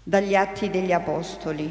Dagli Atti degli Apostoli.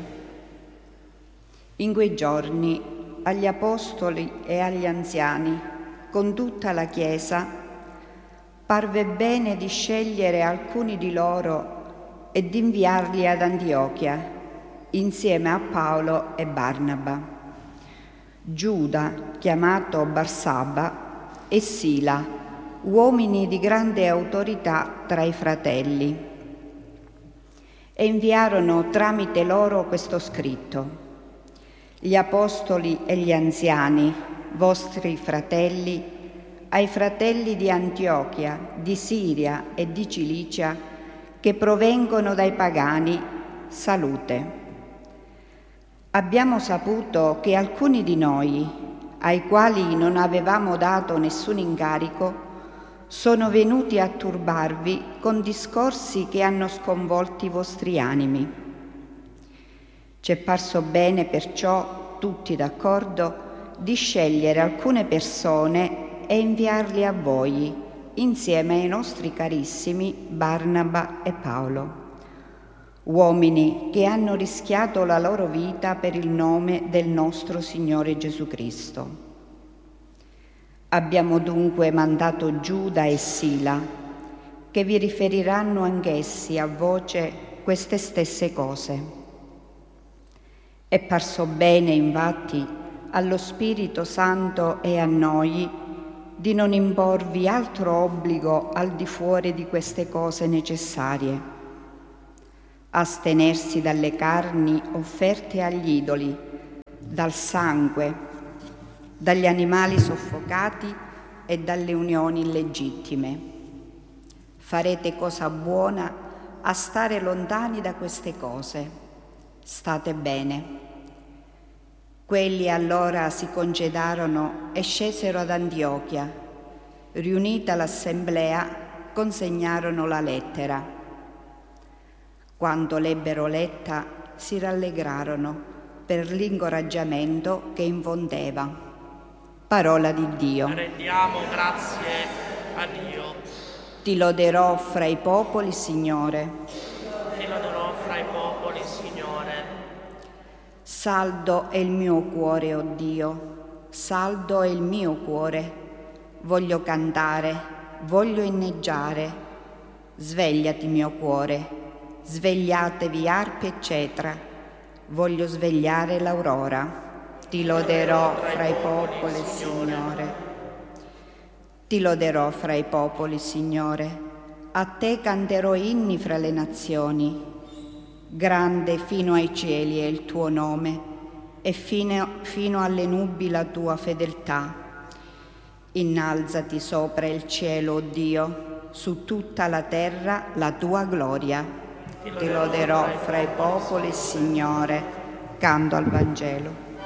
In quei giorni agli Apostoli e agli anziani, con tutta la Chiesa, parve bene di scegliere alcuni di loro e di inviarli ad Antiochia, insieme a Paolo e Barnaba, Giuda, chiamato Barsaba, e Sila, uomini di grande autorità tra i fratelli. E inviarono tramite loro questo scritto: gli apostoli e gli anziani, vostri fratelli, ai fratelli di Antiochia, di Siria e di Cilicia, che provengono dai pagani, salute. Abbiamo saputo che alcuni di noi, ai quali non avevamo dato nessun incarico, sono venuti a turbarvi con discorsi che hanno sconvolto i vostri animi. Ci è parso bene perciò, tutti d'accordo, di scegliere alcune persone e inviarli a voi, insieme ai nostri carissimi Barnaba e Paolo, uomini che hanno rischiato la loro vita per il nome del nostro Signore Gesù Cristo. Abbiamo dunque mandato Giuda e Sila, che vi riferiranno anch'essi a voce queste stesse cose. È parso bene, infatti, allo Spirito Santo e a noi di non imporvi altro obbligo al di fuori di queste cose necessarie: astenersi dalle carni offerte agli idoli, dal sangue, dagli animali soffocati e dalle unioni illegittime. Farete cosa buona a stare lontani da queste cose. State bene. Quelli allora si congedarono e scesero ad Antiochia. Riunita l'assemblea, consegnarono la lettera. Quando l'ebbero letta, si rallegrarono per l'incoraggiamento che infondeva. Parola di Dio. Rendiamo grazie a Dio. Ti loderò fra i popoli, Signore. Ti loderò fra i popoli, Signore. Saldo è il mio cuore, o Dio, saldo è il mio cuore. Voglio cantare, voglio inneggiare. Svegliati, mio cuore, svegliatevi arpe e cetra. Voglio svegliare l'aurora. Ti loderò fra i popoli, Signore. Ti loderò fra i popoli, Signore. A te canterò inni fra le nazioni. Grande fino ai cieli è il tuo nome e fino alle nubi la tua fedeltà. Innalzati sopra il cielo, o Dio, su tutta la terra la tua gloria. Ti loderò fra i popoli, Signore. Canto al Vangelo.